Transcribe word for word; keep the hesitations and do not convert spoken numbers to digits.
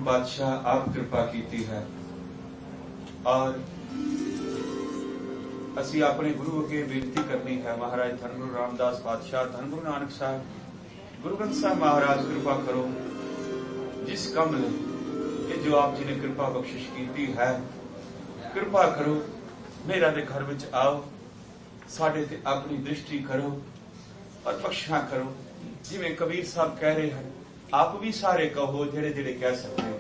पातशाह आप कृपा की है और असी अपने गुरु अगे बेनती करनी है। महाराज धन गुरु रामदास पातशाह, धन गुरु नानक साहब, गुरु ग्रंथ साहब महाराज कृपा करो। जिस कम ने जो आप जी ने कृपा बख्शिश की है, कृपा करो मेरा दे घर विच आओ, साडे ते अपनी दृष्टि करो और बख्शा करो। जिवें कबीर साहब कह रहे हैं, आप भी सारे कहो जेड़े जेड़े कह सकते हो।